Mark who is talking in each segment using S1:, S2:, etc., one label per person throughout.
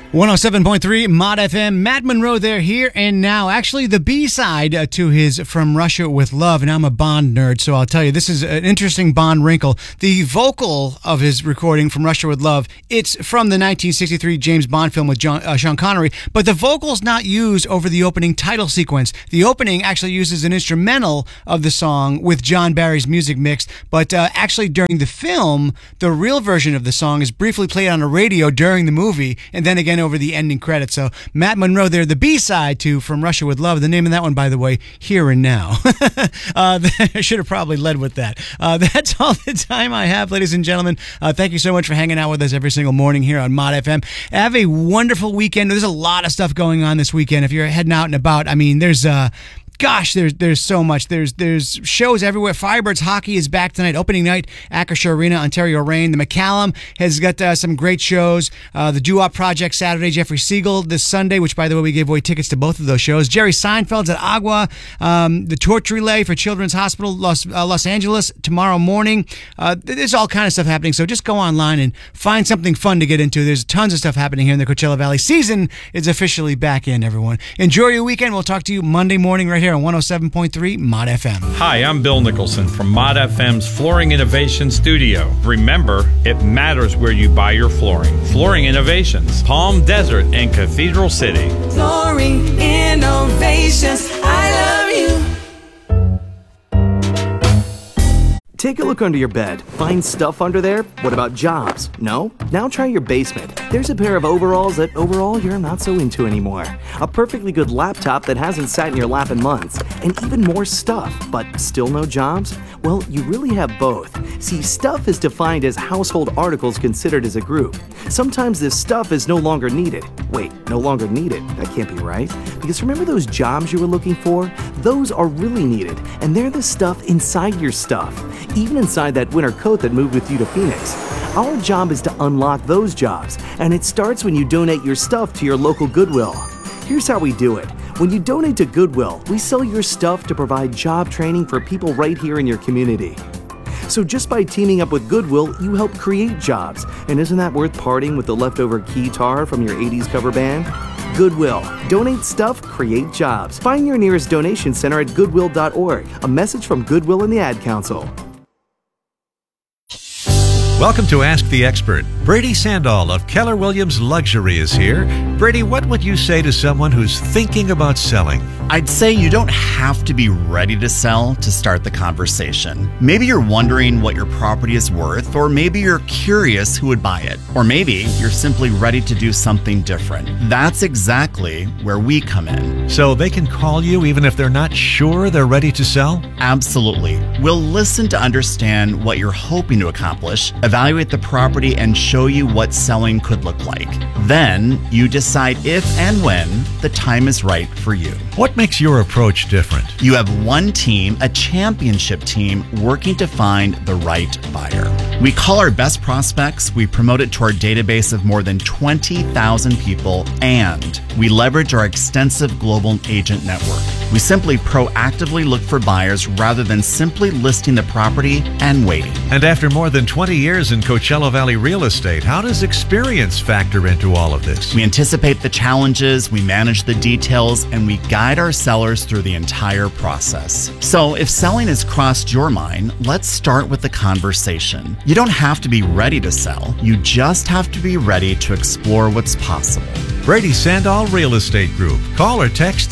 S1: 107.3 Mod FM. Matt Monroe there, here and now. Actually, the B-side to his From Russia with Love, and I'm a Bond nerd, so I'll tell you, this is an interesting Bond wrinkle. The vocal of his recording, From Russia with Love, it's from the 1963 James Bond film with Sean Connery, but the vocal's not used over the opening title sequence. The opening actually uses an instrumental of the song with John Barry's music mixed, but actually during the film, the real version of the song is briefly played on a radio during the movie, and then again over the ending credits. So Matt Monroe there, the B-side to From Russia with Love. The name of that one, by the way, Here and Now. I should have probably led with that. That's all the time I have, ladies and gentlemen. Thank you so much for hanging out with us every single morning here on Mod FM. Have a wonderful weekend. There's a lot of stuff going on this weekend. If you're heading out and about, I mean, there's so much. There's shows everywhere. Firebirds hockey is back tonight. Opening night, Acrisure Arena, Ontario Reign. The McCallum has got some great shows. The Doo-Wop Project Saturday, Jeffrey Siegel this Sunday, which, by the way, we gave away tickets to both of those shows. Jerry Seinfeld's at Agua. The Torch Relay for Children's Hospital, Los Angeles, tomorrow morning. There's all kind of stuff happening, so just go online and find something fun to get into. There's tons of stuff happening here in the Coachella Valley. Season is officially back in, everyone. Enjoy your weekend. We'll talk to you Monday morning right here on 107.3 Mod FM.
S2: Hi, I'm Bill Nicholson from Mod FM's Flooring Innovation Studio. Remember, it matters where you buy your flooring. Flooring Innovations, Palm Desert and Cathedral City.
S3: Flooring Innovations, I love you.
S4: Take a look under your bed. Find stuff under there? What about jobs? No? Now try your basement. There's a pair of overalls that overall you're not so into anymore. A perfectly good laptop that hasn't sat in your lap in months. And even more stuff, but still no jobs? Well, you really have both. See, stuff is defined as household articles considered as a group. Sometimes this stuff is no longer needed. Wait, no longer needed? That can't be right. Because remember those jobs you were looking for? Those are really needed, and they're the stuff inside your stuff. Even inside that winter coat that moved with you to Phoenix. Our job is to unlock those jobs, and it starts when you donate your stuff to your local Goodwill. Here's how we do it. When you donate to Goodwill, we sell your stuff to provide job training for people right here in your community. So just by teaming up with Goodwill, you help create jobs. And isn't that worth parting with the leftover keytar from your 80s cover band? Goodwill. Donate stuff, create jobs. Find your nearest donation center at goodwill.org. A message from Goodwill and the Ad Council.
S5: Welcome to Ask the Expert. Brady Sandall of Keller Williams Luxury is here. Brady, what would you say to someone who's thinking about selling?
S6: I'd say you don't have to be ready to sell to start the conversation. Maybe you're wondering what your property is worth, or maybe you're curious who would buy it, or maybe you're simply ready to do something different. That's exactly where we come in.
S5: So they can call you even if they're not sure they're ready to sell?
S6: Absolutely. We'll listen to understand what you're hoping to accomplish, evaluate the property, and show you what selling could look like. Then you decide if and when the time is right for you.
S5: What makes your approach different?
S6: You have one team, a championship team, working to find the right buyer. We call our best prospects, we promote it to our database of more than 20,000 people, and we leverage our extensive global agent network. We simply proactively look for buyers rather than simply listing the property and waiting.
S5: And after more than 20 years in Coachella Valley real estate, how does experience factor into all of this?
S6: We anticipate the challenges, we manage the details, and we guide our sellers through the entire process. So if selling has crossed your mind, let's start with the conversation. You don't have to be ready to sell. You just have to be ready to explore what's possible.
S5: Brady Sandall Real Estate Group. Call or text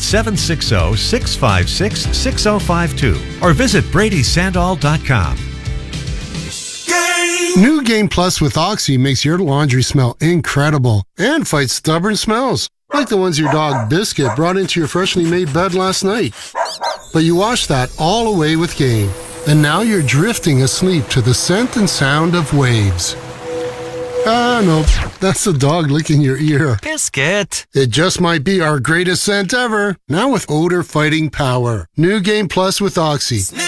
S5: 760-656-6052 or visit bradysandall.com.
S7: New Game Plus with Oxy makes your laundry smell incredible and fights stubborn smells, like the ones your dog Biscuit brought into your freshly made bed last night. But you washed that all away with Game, and now you're drifting asleep to the scent and sound of waves. Ah, no, that's the dog licking your ear.
S5: Biscuit!
S7: It just might be our greatest scent ever, now with odor-fighting power. New Game Plus with Oxy.